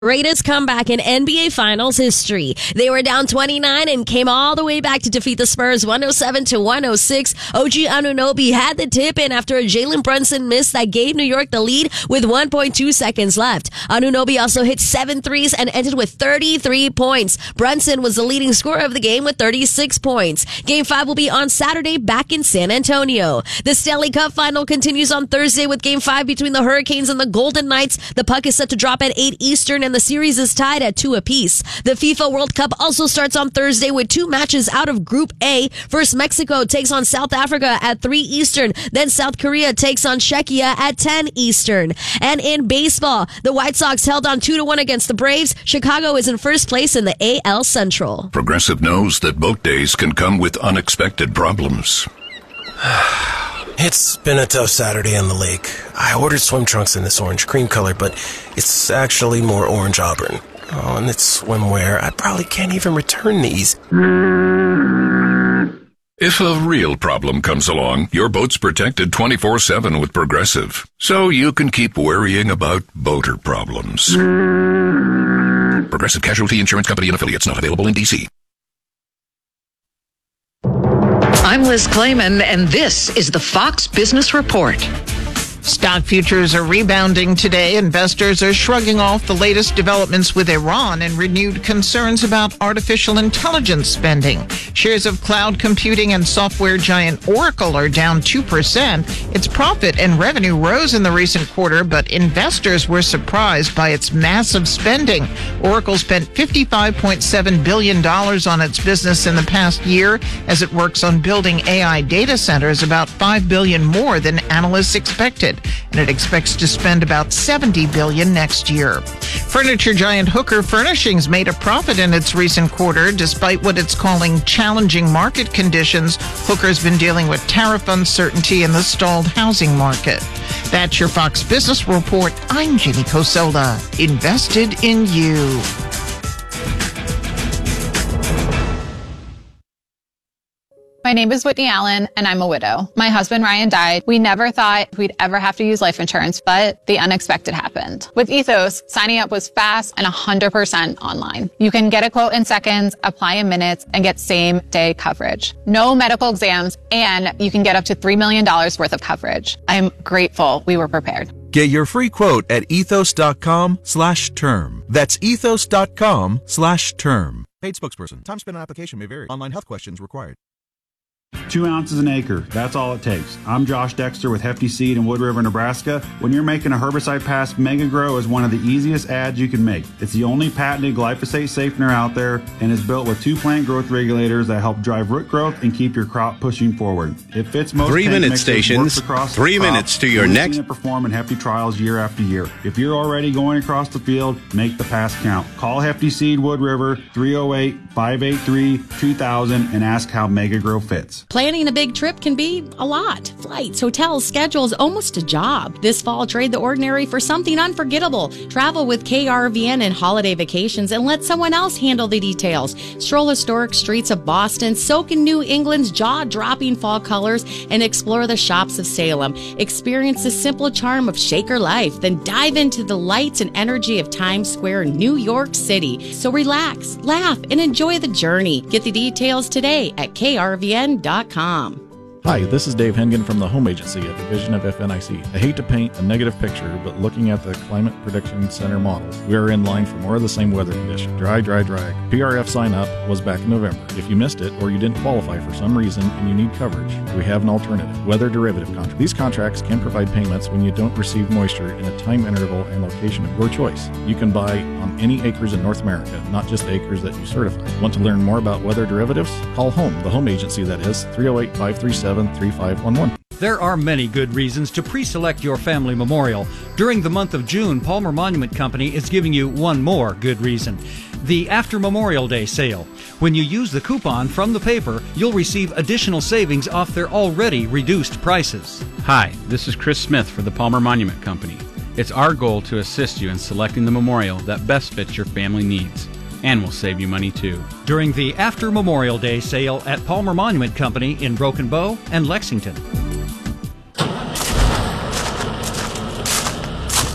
Greatest comeback in NBA Finals history. They were down 29 and came all the way back to defeat the Spurs 107-106. OG Anunoby had the tip in after a Jalen Brunson miss that gave New York the lead with 1.2 seconds left. Anunoby also hit 7 threes and ended with 33 points. Brunson was the leading scorer of the game with 36 points. Game 5 will be on Saturday back in San Antonio. The Stanley Cup final continues on Thursday with Game 5 between the Hurricanes and the Golden Knights. The puck is set to drop at 8 Eastern and the series is tied at 2 apiece. The FIFA World Cup also starts on Thursday with 2 matches out of Group A. First, Mexico takes on South Africa at 3 Eastern. Then South Korea takes on Czechia at 10 Eastern. And in baseball, the White Sox held on 2-1 against the Braves. Chicago is in first place in the AL Central. Progressive knows that boat days can come with unexpected problems. It's been a tough Saturday on the lake. I ordered swim trunks in this orange cream color, but it's actually more orange auburn. Oh, and it's swimwear. I probably can't even return these. If a real problem comes along, your boat's protected 24/7 with Progressive, so you can keep worrying about boater problems. Progressive Casualty Insurance Company and Affiliates, not available in D.C. I'm Liz Clayman, and this is the Fox Business Report. Stock futures are rebounding today. Investors are shrugging off the latest developments with Iran and renewed concerns about artificial intelligence spending. Shares of cloud computing and software giant Oracle are down 2%. Its profit and revenue rose in the recent quarter, but investors were surprised by its massive spending. Oracle spent $55.7 billion on its business in the past year as it works on building AI data centers, about $5 billion more than analysts expected. And it expects to spend about $70 billion next year. Furniture giant Hooker Furnishings made a profit in its recent quarter, despite what it's calling challenging market conditions. Hooker's been dealing with tariff uncertainty in the stalled housing market. That's your Fox Business Report. I'm Ginny Cosola. Invested in you. My name is Whitney Allen, and I'm a widow. My husband, Ryan, died. We never thought we'd ever have to use life insurance, but the unexpected happened. With Ethos, signing up was fast and 100% online. You can get a quote in seconds, apply in minutes, and get same-day coverage. No medical exams, and you can get up to $3 million worth of coverage. I'm grateful we were prepared. Get your free quote at ethos.com/term. That's ethos.com/term. Paid spokesperson. Time spent on application may vary. Online health questions required. 2 ounces an acre. That's all it takes. I'm Josh Dexter with Hefty Seed in Wood River, Nebraska. When you're making a herbicide pass, MegaGrow is one of the easiest ads you can make. It's the only patented glyphosate safener out there and is built with 2 plant growth regulators that help drive root growth and keep your crop pushing forward. It fits most 3-minute stations, 3 minutes to your next. We've seen it perform in Hefty trials year after year. If you're already going across the field, make the pass count. Call Hefty Seed Wood River 308-583-2000 and ask how MegaGrow fits. Planning a big trip can be a lot. Flights, hotels, schedules, almost a job. This fall, trade the ordinary for something unforgettable. Travel with KRVN and holiday vacations and let someone else handle the details. Stroll historic streets of Boston, soak in New England's jaw-dropping fall colors, and explore the shops of Salem. Experience the simple charm of Shaker life, then dive into the lights and energy of Times Square, New York City. So relax, laugh, and enjoy the journey. Get the details today at krvn.com. Hi, this is Dave Hengen from the Home Agency, a division of FNIC. I hate to paint a negative picture, but looking at the Climate Prediction Center models, we are in line for more of the same weather condition. Dry, dry, dry. PRF sign up was back in November. If you missed it or you didn't qualify for some reason and you need coverage, we have an alternative, weather derivative contract. These contracts can provide payments when you don't receive moisture in a time interval and location of your choice. You can buy on any acres in North America, not just acres that you certify. Want to learn more about weather derivatives? Call HOME, the Home Agency that is, 308-537-3511. There are many good reasons to pre-select your family memorial. During the month of June, Palmer Monument Company is giving you one more good reason. The After Memorial Day sale. When you use the coupon from the paper, you'll receive additional savings off their already reduced prices. Hi, this is Chris Smith for the Palmer Monument Company. It's our goal to assist you in selecting the memorial that best fits your family needs. And will save you money too. During the After Memorial Day sale at Palmer Monument Company in Broken Bow and Lexington.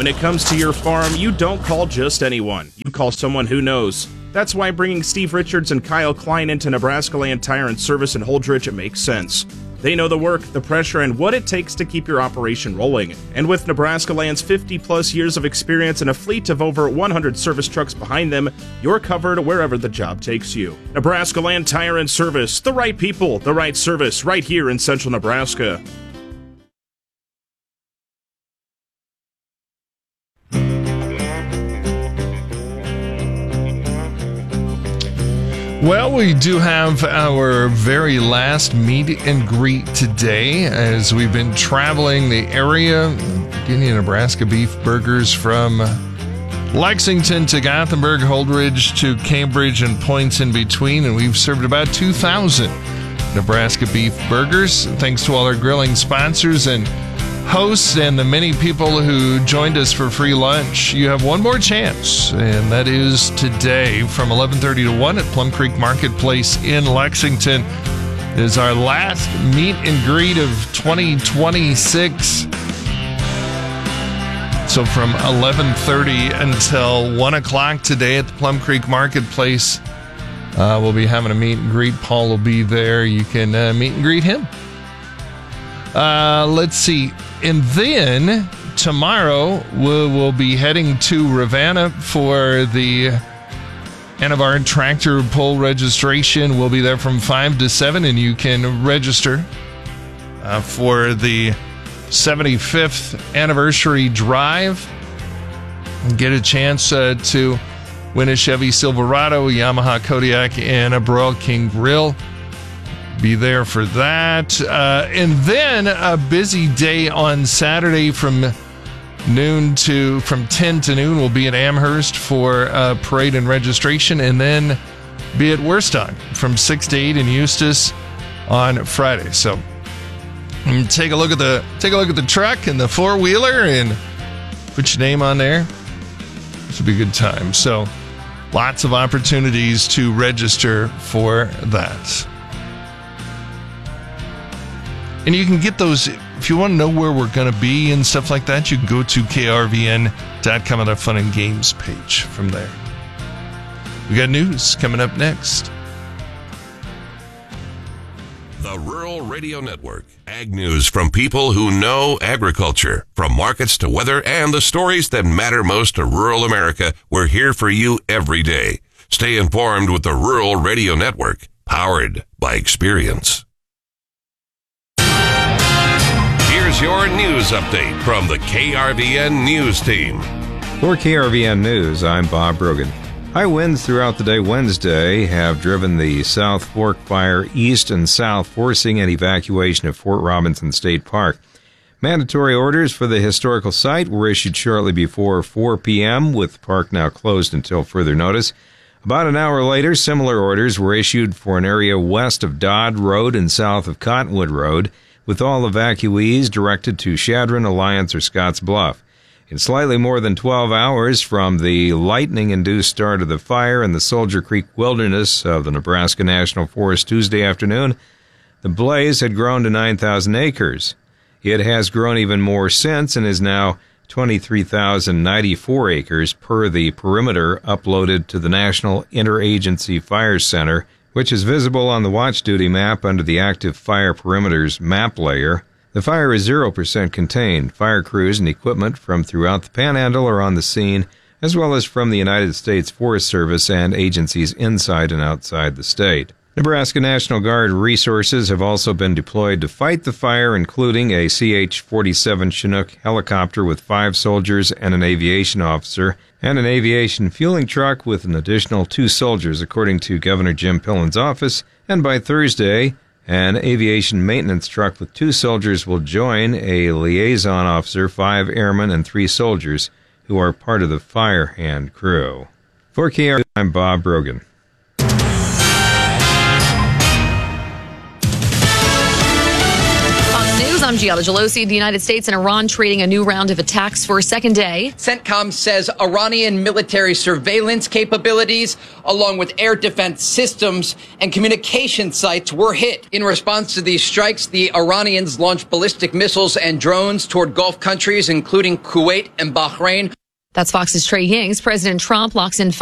When it comes to your farm, you don't call just anyone. You call someone who knows. That's why bringing Steve Richards and Kyle Klein into Nebraska Land Tire and Service in Holdridge makes sense. They know the work, the pressure, and what it takes to keep your operation rolling. And with Nebraska Land's 50-plus years of experience and a fleet of over 100 service trucks behind them, you're covered wherever the job takes you. Nebraska Land Tire and Service, the right people, the right service, right here in central Nebraska. Well, we do have our very last meet and greet today as we've been traveling the area, getting Nebraska beef burgers from Lexington to Gothenburg, Holdridge to Cambridge and points in between, and we've served about 2,000 Nebraska beef burgers. Thanks to all our grilling sponsors and hosts and the many people who joined us for free lunch. You have one more chance, and that is today from 11:30 to 1 at Plum Creek Marketplace in Lexington. It is our last meet and greet of 2026. So from 11:30 until 1 o'clock today at the Plum Creek Marketplace, we'll be having a meet and greet. Paul will be there. You can meet and greet him. Let's see. And then tomorrow we'll be heading to Ravenna for the Anavar tractor pull registration. We'll be there from 5 to 7, and you can register for the 75th anniversary drive and get a chance to win a Chevy Silverado, a Yamaha Kodiak, and a Broil King grill. Be there for that. And then a busy day on Saturday from 10 to noon. We'll be at Amherst for parade and registration, and then be at Woodstock from 6 to 8 in Eustis on Friday. So take a look at the truck and the four-wheeler and put your name on there. This will be a good time. So lots of opportunities to register for that. And you can get those, if you want to know where we're going to be and stuff like that, you can go to krvn.com on our fun and games page from there. We got news coming up next. The Rural Radio Network. Ag news from people who know agriculture. From markets to weather and the stories that matter most to rural America, we're here for you every day. Stay informed with the Rural Radio Network, powered by experience. Here's your news update from the KRVN News Team. For KRVN News, I'm Bob Brogan. High winds throughout the day Wednesday have driven the South Fork Fire east and south, forcing an evacuation of Fort Robinson State Park. Mandatory orders for the historical site were issued shortly before 4 p.m., with the park now closed until further notice. About an hour later, similar orders were issued for an area west of Dodd Road and south of Cottonwood Road, with all evacuees directed to Chadron, Alliance, or Scotts Bluff. In slightly more than 12 hours from the lightning-induced start of the fire in the Soldier Creek Wilderness of the Nebraska National Forest Tuesday afternoon, the blaze had grown to 9,000 acres. It has grown even more since and is now 23,094 acres per the perimeter uploaded to the National Interagency Fire Center, which is visible on the watch duty map under the active fire perimeters map layer. The fire is 0% contained. Fire crews and equipment from throughout the Panhandle are on the scene, as well as from the United States Forest Service and agencies inside and outside the state. Nebraska National Guard resources have also been deployed to fight the fire, including a CH-47 Chinook helicopter with 5 soldiers and an aviation officer, and an aviation fueling truck with an additional 2 soldiers, according to Governor Jim Pillen's office. And by Thursday, an aviation maintenance truck with 2 soldiers will join a liaison officer, 5 airmen, and 3 soldiers who are part of the fire hand crew. For KR, I'm Bob Brogan. I'm Giada Gelosi. The United States and Iran trading a new round of attacks for a second day. CENTCOM says Iranian military surveillance capabilities, along with air defense systems and communication sites, were hit. In response to these strikes, the Iranians launched ballistic missiles and drones toward Gulf countries, including Kuwait and Bahrain. That's Fox's Trey Yings. President Trump locks in